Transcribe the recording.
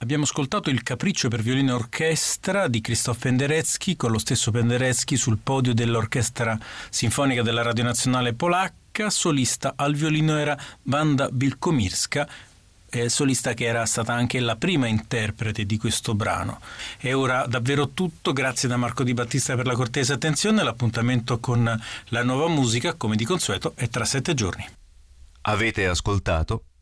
Abbiamo ascoltato il Capriccio per violino e orchestra di Krzysztof Penderecki, con lo stesso Penderecki sul podio dell'Orchestra Sinfonica della Radio Nazionale Polacca. Solista al violino era Wanda Wilkomirska, solista che era stata anche la prima interprete di questo brano. E ora davvero tutto, grazie da Marco Di Battista per la cortese attenzione. L'appuntamento con la nuova musica, come di consueto, è tra 7 giorni. Avete ascoltato